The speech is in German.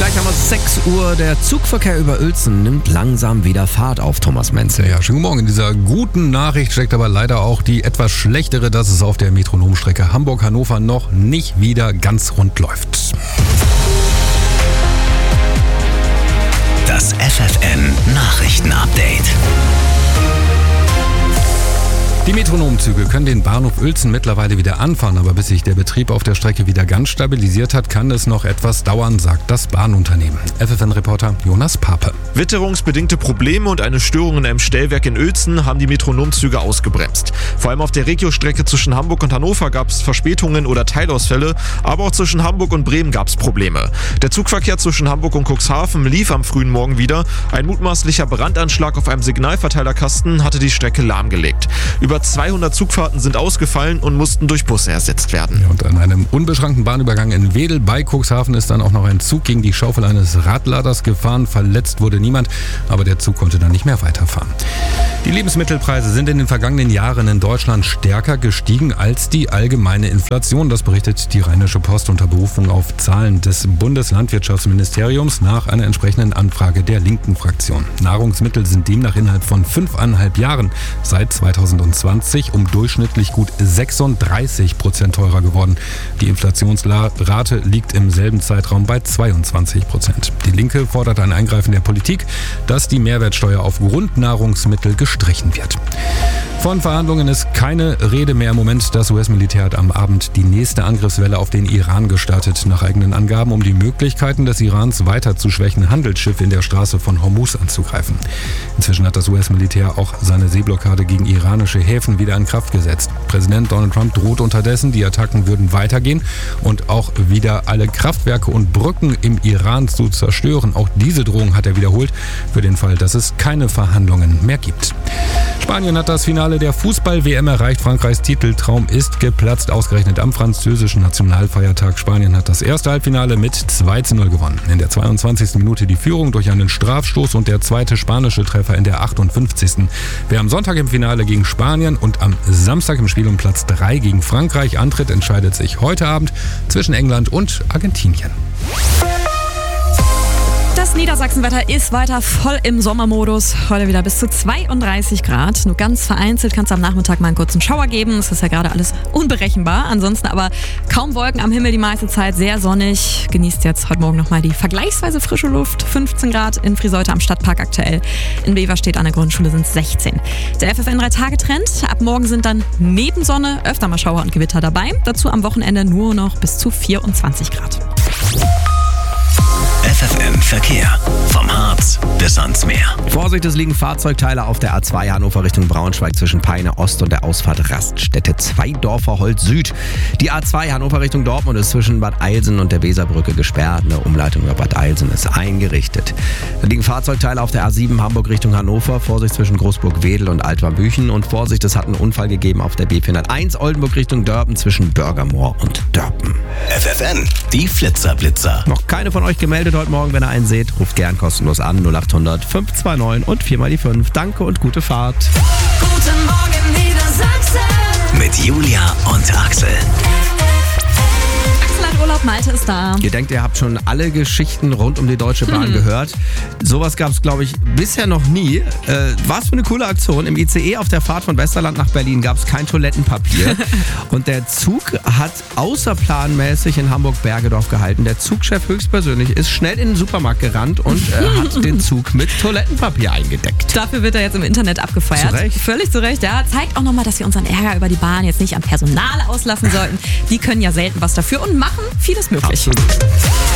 Gleich haben wir 6 Uhr. Der Zugverkehr über Uelzen nimmt langsam wieder Fahrt auf, Thomas Menzel. Ja, schönen guten Morgen. In dieser guten Nachricht steckt aber leider auch die etwas schlechtere, dass es auf der Metronomstrecke Hamburg-Hannover noch nicht wieder ganz rund läuft. Das FFN-Nachrichten-Update. Die Metronomzüge können den Bahnhof Uelzen mittlerweile wieder anfahren, aber bis sich der Betrieb auf der Strecke wieder ganz stabilisiert hat, kann es noch etwas dauern, sagt das Bahnunternehmen. FFN-Reporter Jonas Pape. Witterungsbedingte Probleme und eine Störung in einem Stellwerk in Uelzen haben die Metronomzüge ausgebremst. Vor allem auf der Regiostrecke zwischen Hamburg und Hannover gab es Verspätungen oder Teilausfälle, aber auch zwischen Hamburg und Bremen gab es Probleme. Der Zugverkehr zwischen Hamburg und Cuxhaven lief am frühen Morgen wieder. Ein mutmaßlicher Brandanschlag auf einem Signalverteilerkasten hatte die Strecke lahmgelegt. Über 200 Zugfahrten sind ausgefallen und mussten durch Busse ersetzt werden. Und an einem unbeschränkten Bahnübergang in Wedel bei Cuxhaven ist dann auch noch ein Zug gegen die Schaufel eines Radladers gefahren. Verletzt wurde niemand, aber der Zug konnte dann nicht mehr weiterfahren. Die Lebensmittelpreise sind in den vergangenen Jahren in Deutschland stärker gestiegen als die allgemeine Inflation. Das berichtet die Rheinische Post unter Berufung auf Zahlen des Bundeslandwirtschaftsministeriums nach einer entsprechenden Anfrage der linken Fraktion. Nahrungsmittel sind demnach innerhalb von 5,5 Jahren seit 2020 um durchschnittlich gut 36% teurer geworden. Die Inflationsrate liegt im selben Zeitraum bei 22%. Die Linke fordert ein Eingreifen der Politik, dass die Mehrwertsteuer auf Grundnahrungsmittel gestrichen wird. Von Verhandlungen ist keine Rede mehr im Moment. Das US-Militär hat am Abend die nächste Angriffswelle auf den Iran gestartet. Nach eigenen Angaben, um die Möglichkeiten des Irans weiter zu schwächen, Handelsschiffe in der Straße von Hormuz anzugreifen. Inzwischen hat das US-Militär auch seine Seeblockade gegen iranische Häfen wieder in Kraft gesetzt. Präsident Donald Trump droht unterdessen, die Attacken würden weitergehen und auch wieder alle Kraftwerke und Brücken im Iran zu zerstören. Auch diese Drohung hat er wiederholt, für den Fall, dass es keine Verhandlungen mehr gibt. Spanien hat das Finale der Fußball-WM erreicht. Frankreichs Titeltraum ist geplatzt. Ausgerechnet am französischen Nationalfeiertag. Spanien hat das erste Halbfinale mit 2:0 gewonnen. In der 22. Minute die Führung durch einen Strafstoß und der zweite spanische Treffer in der 58. Wer am Sonntag im Finale gegen Spanien und am Samstag im Spiel um Platz 3 gegen Frankreich antritt, entscheidet sich heute Abend zwischen England und Argentinien. Das Niedersachsenwetter ist weiter voll im Sommermodus. Heute wieder bis zu 32 Grad. Nur ganz vereinzelt kann es am Nachmittag mal einen kurzen Schauer geben. Es ist ja gerade alles unberechenbar. Ansonsten aber kaum Wolken am Himmel die meiste Zeit. Sehr sonnig. Genießt jetzt heute Morgen nochmal die vergleichsweise frische Luft. 15 Grad in Friseute am Stadtpark aktuell. In Beverstedt an der Grundschule sind es 16. Der FFN 3-Tage-Trend. Ab morgen sind dann neben Sonne öfter mal Schauer und Gewitter dabei. Dazu am Wochenende nur noch bis zu 24 Grad. FFN Verkehr. Vom Harz bis ans Meer. Vorsicht, es liegen Fahrzeugteile auf der A2 Hannover Richtung Braunschweig zwischen Peine Ost und der Ausfahrt Raststätte Zweidorfer-Holz Süd. Die A2 Hannover Richtung Dortmund ist zwischen Bad Eilsen und der Weserbrücke gesperrt. Eine Umleitung über Bad Eilsen ist eingerichtet. Da liegen Fahrzeugteile auf der A7 Hamburg Richtung Hannover. Vorsicht zwischen Großburg-Wedel und Altwarmbüchen. Und Vorsicht, es hat einen Unfall gegeben auf der B401 Oldenburg Richtung Dörpen zwischen Bürgermoor und Dörpen. FFN, die Flitzer-Blitzer. Noch keine von euch gemeldet heute Morgen. Wenn ihr einen seht, ruft gern kostenlos an 0800 529 und 4 mal die 5. Danke und gute Fahrt. Guten Morgen Niedersachsen. Mit Julia und Axel. Axel hat Urlaub, Malte ist da. Ihr denkt, ihr habt schon alle Geschichten rund um die Deutsche Bahn gehört. Sowas gab es, glaube ich, bisher noch nie. Was für eine coole Aktion. Im ICE auf der Fahrt von Westerland nach Berlin gab es kein Toilettenpapier. Und der Zug hat außerplanmäßig in Hamburg-Bergedorf gehalten. Der Zugchef höchstpersönlich ist schnell in den Supermarkt gerannt und hat den Zug mit Toilettenpapier eingedeckt. Dafür wird er jetzt im Internet abgefeiert. Zu Recht. Völlig zu Recht, ja. Zeigt auch nochmal, dass wir unseren Ärger über die Bahn jetzt nicht am Personal auslassen sollten. Die können ja selten was dafür und machen vieles möglich. Absolut.